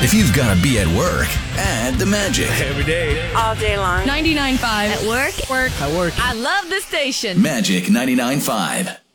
If you've got to be at work, add the magic. Every day. All day long. 99.5. At work. Work. I work. I love this station. Magic 99.5.